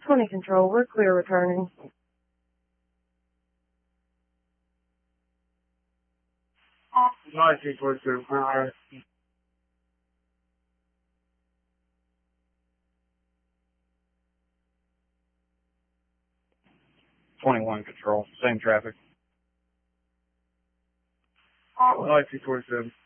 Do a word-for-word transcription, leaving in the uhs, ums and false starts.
twenty control, we're clear returning. nineteen twenty-seven, clear. twenty-one control, same traffic. nineteen twenty-seven.